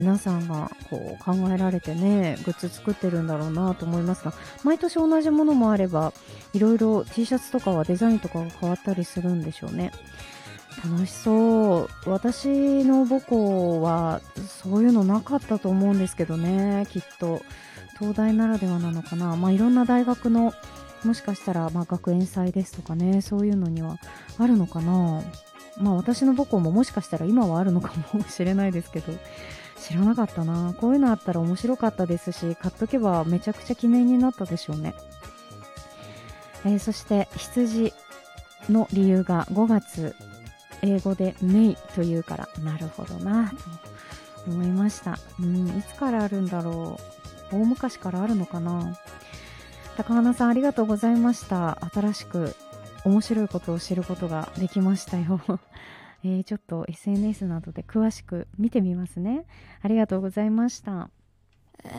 皆さんがこう考えられてね、グッズ作ってるんだろうなと思いますが、毎年同じものもあれば、いろいろ T シャツとかはデザインとかが変わったりするんでしょうね。楽しそう。私の母校はそういうのなかったと思うんですけどね、きっと。東大ならではなのかな。いろんな大学の、もしかしたら学園祭ですとかね、そういうのにはあるのかな。私の母校ももしかしたら今はあるのかもしれないですけど、知らなかったな。こういうのあったら面白かったですし、買っとけばめちゃくちゃ記念になったでしょうね。そして羊の理由が5月、英語でメイというから、なるほどなと思いました。いつからあるんだろう。大昔からあるのかな。高花さん、ありがとうございました。新しく面白いことを知ることができましたよ。ちょっと SNS などで詳しく見てみますね。ありがとうございました。